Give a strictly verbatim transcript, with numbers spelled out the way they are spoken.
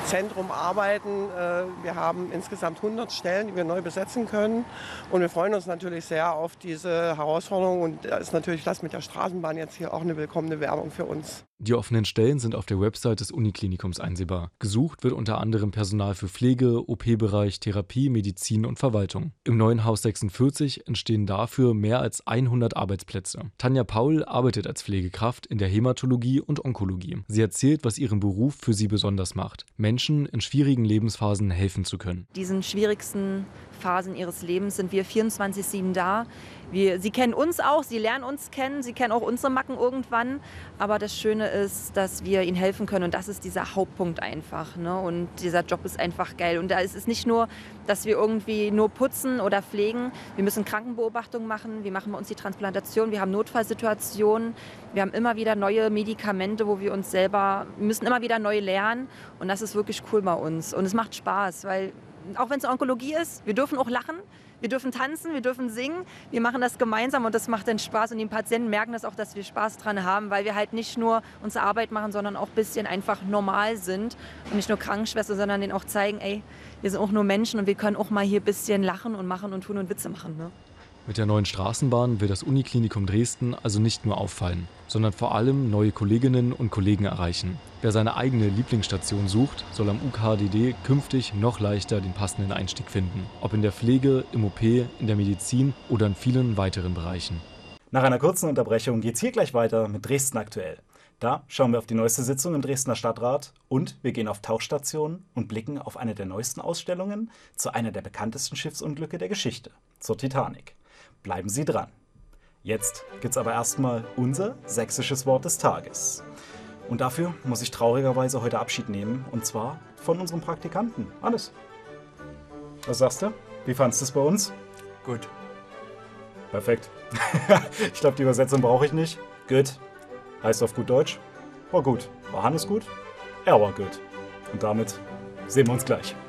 Zentrum arbeiten. Äh, wir haben insgesamt hundert Stellen, die wir neu besetzen können. Und wir freuen uns natürlich sehr auf diese Herausforderung. Und da ist natürlich das mit der Straßenbahn jetzt hier auch eine willkommene Werbung für uns. Die offenen Stellen sind auf der Website des Uniklinikums einsehbar. Gesucht wird unter anderem Personal für Pflege, O P-Bereich, Therapie, Medizin und Verwaltung. Im neuen Haus sechsundvierzig entstehen dafür mehr als hundert Arbeitsplätze. Tanja Paul arbeitet als Pflegekraft in der Hämatologie und Onkologie. Sie erzählt, was ihren Beruf für sie besonders macht: Menschen in schwierigen Lebensphasen helfen zu können. Diesen schwierigsten Phasen ihres Lebens sind wir vierundzwanzig sieben da. Wir, sie kennen uns auch, sie lernen uns kennen, sie kennen auch unsere Macken irgendwann. Aber das Schöne ist, dass wir ihnen helfen können und das ist dieser Hauptpunkt einfach. Ne? Und dieser Job ist einfach geil. Und da ist es nicht nur, dass wir irgendwie nur putzen oder pflegen. Wir müssen Krankenbeobachtung machen, wir machen bei uns die Transplantation, wir haben Notfallsituationen. Wir haben immer wieder neue Medikamente, wo wir uns selber, wir müssen immer wieder neu lernen. Und das ist wirklich cool bei uns. Und es macht Spaß, weil auch wenn es Onkologie ist, wir dürfen auch lachen. Wir dürfen tanzen, wir dürfen singen, wir machen das gemeinsam und das macht dann Spaß. Und die Patienten merken das auch, dass wir Spaß dran haben, weil wir halt nicht nur unsere Arbeit machen, sondern auch ein bisschen einfach normal sind. Und nicht nur Krankenschwester, sondern denen auch zeigen, ey, wir sind auch nur Menschen und wir können auch mal hier ein bisschen lachen und machen und tun und Witze machen. Ne? Mit der neuen Straßenbahn will das Uniklinikum Dresden also nicht nur auffallen, sondern vor allem neue Kolleginnen und Kollegen erreichen. Wer seine eigene Lieblingsstation sucht, soll am U K H D D künftig noch leichter den passenden Einstieg finden. Ob in der Pflege, im O P, in der Medizin oder in vielen weiteren Bereichen. Nach einer kurzen Unterbrechung geht's hier gleich weiter mit Dresden aktuell. Da schauen wir auf die neueste Sitzung im Dresdner Stadtrat und wir gehen auf Tauchstationen und blicken auf eine der neuesten Ausstellungen zu einer der bekanntesten Schiffsunglücke der Geschichte, zur Titanic. Bleiben Sie dran. Jetzt gibt's aber erstmal unser sächsisches Wort des Tages. Und dafür muss ich traurigerweise heute Abschied nehmen, und zwar von unserem Praktikanten. Alles. Was sagst du? Wie fandest du es bei uns? Gut. Perfekt. Ich glaube, die Übersetzung brauche ich nicht. Gut. Heißt auf gut Deutsch, war gut. War Hannes gut? Er war gut. Und damit sehen wir uns gleich.